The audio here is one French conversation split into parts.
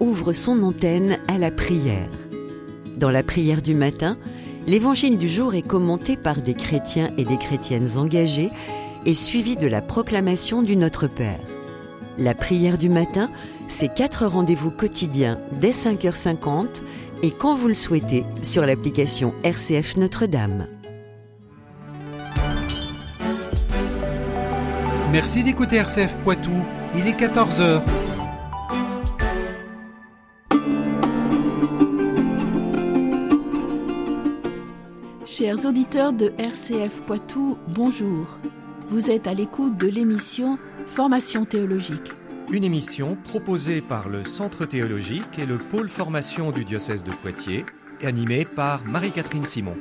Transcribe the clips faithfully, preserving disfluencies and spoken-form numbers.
ouvre son antenne à la prière. Dans la prière du matin, l'évangile du jour est commenté par des chrétiens et des chrétiennes engagés et suivi de la proclamation du Notre Père. La prière du matin, c'est quatre rendez-vous quotidiens dès cinq heures cinquante et quand vous le souhaitez sur l'application R C F Notre-Dame. Merci d'écouter R C F Poitou, il est quatorze heures. Chers auditeurs de R C F Poitou, bonjour. Vous êtes à l'écoute de l'émission Formation théologique. Une émission proposée par le Centre théologique et le pôle formation du diocèse de Poitiers, et animée par Marie-Catherine Simon.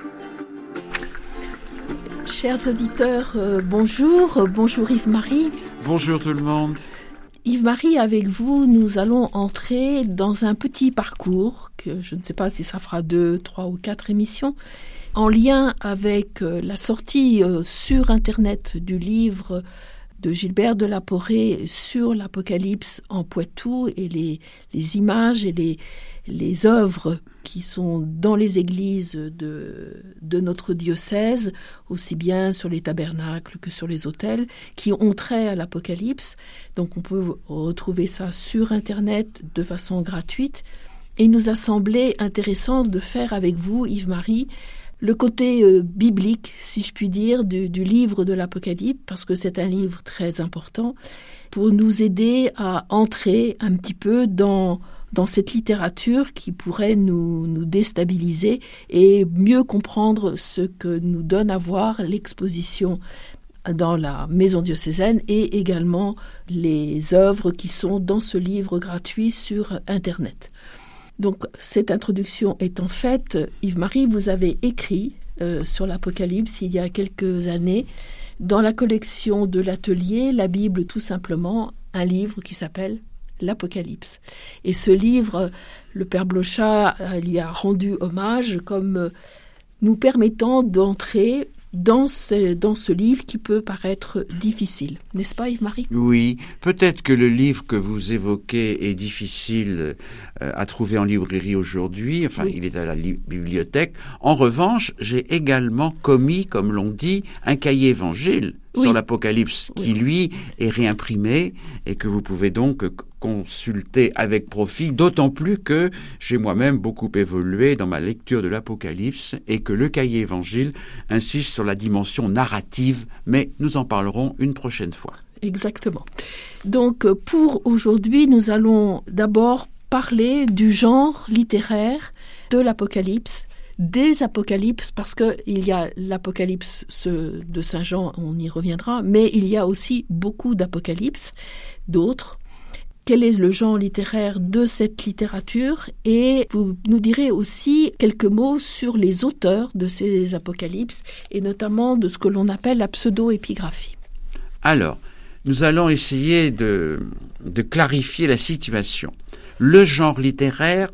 Chers auditeurs, euh, bonjour. Bonjour Yves-Marie. Bonjour tout le monde. Yves-Marie, avec vous, nous allons entrer dans un petit parcours, que je ne sais pas si ça fera deux, trois ou quatre émissions, en lien avec euh, la sortie euh, sur Internet du livre de Gilbert de la Porrée sur l'Apocalypse en Poitou et les, les images et les, les œuvres qui sont dans les églises de, de notre diocèse, aussi bien sur les tabernacles que sur les autels, qui ont trait à l'Apocalypse. Donc on peut retrouver ça sur Internet de façon gratuite. Et il nous a semblé intéressant de faire avec vous, Yves-Marie, le côté euh, biblique, si je puis dire, du, du livre de l'Apocalypse, parce que c'est un livre très important, pour nous aider à entrer un petit peu dans, dans cette littérature qui pourrait nous, nous déstabiliser et mieux comprendre ce que nous donne à voir l'exposition dans la maison diocésaine et également les œuvres qui sont dans ce livre gratuit sur Internet. Donc, cette introduction étant faite, Yves-Marie, vous avez écrit euh, sur l'Apocalypse il y a quelques années, dans la collection de l'atelier, la Bible tout simplement, un livre qui s'appelle l'Apocalypse. Et ce livre, le Père Blochat euh, lui a rendu hommage comme euh, nous permettant d'entrer dans ce, dans ce livre qui peut paraître difficile. N'est-ce pas, Yves-Marie ? Oui, peut-être que le livre que vous évoquez est difficile euh, à trouver en librairie aujourd'hui, enfin oui. Il est à la li- bibliothèque. En revanche, j'ai également commis, comme l'on dit, un cahier évangile oui. sur l'Apocalypse, oui. qui lui est réimprimé et que vous pouvez donc consulter avec profit, d'autant plus que j'ai moi-même beaucoup évolué dans ma lecture de l'Apocalypse et que le cahier évangile insiste sur la dimension narrative, mais nous en parlerons une prochaine fois. Exactement. Donc pour aujourd'hui, nous allons d'abord parler du genre littéraire de l'Apocalypse, des Apocalypses, parce qu'il y a l'Apocalypse de Saint Jean, on y reviendra, mais il y a aussi beaucoup d'Apocalypses, d'autres. Quel est le genre littéraire de cette littérature? Et vous nous direz aussi quelques mots sur les auteurs de ces apocalypses, et notamment de ce que l'on appelle la pseudo-épigraphie. Alors, nous allons essayer de, de clarifier la situation. Le genre littéraire,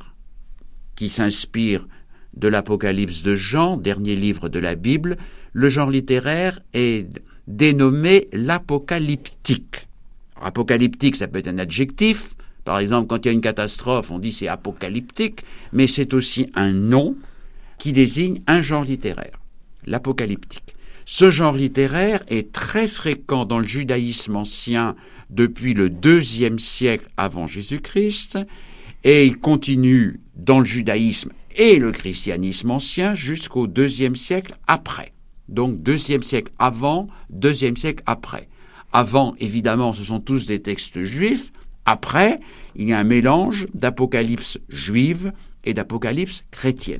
qui s'inspire de l'Apocalypse de Jean, dernier livre de la Bible, le genre littéraire est dénommé l'apocalyptique. Apocalyptique, ça peut être un adjectif. Par exemple, quand il y a une catastrophe, on dit c'est apocalyptique, mais c'est aussi un nom qui désigne un genre littéraire, l'apocalyptique. Ce genre littéraire est très fréquent dans le judaïsme ancien depuis le deuxième siècle avant Jésus-Christ, et il continue dans le judaïsme et le christianisme ancien jusqu'au deuxième siècle après. Donc deuxième siècle avant, deuxième siècle après. Avant, évidemment, ce sont tous des textes juifs. Après, il y a un mélange d'apocalypse juive et d'apocalypse chrétienne.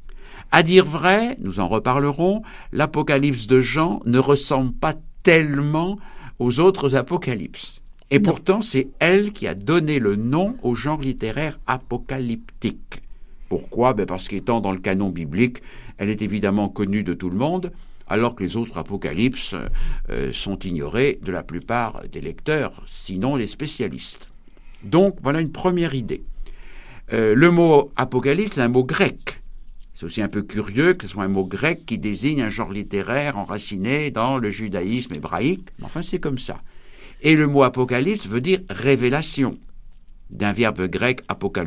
À dire vrai, nous en reparlerons, l'Apocalypse de Jean ne ressemble pas tellement aux autres apocalypses. Et non. Pourtant, c'est elle qui a donné le nom au genre littéraire apocalyptique. Pourquoi ? Ben parce qu'étant dans le canon biblique, elle est évidemment connue de tout le monde, alors que les autres apocalypses euh, sont ignorés de la plupart des lecteurs, sinon les spécialistes. Donc, voilà une première idée. Euh, le mot apocalypse, c'est un mot grec. C'est aussi un peu curieux que ce soit un mot grec qui désigne un genre littéraire enraciné dans le judaïsme hébraïque. Mais enfin, c'est comme ça. Et le mot apocalypse veut dire révélation, d'un verbe grec apocalypse.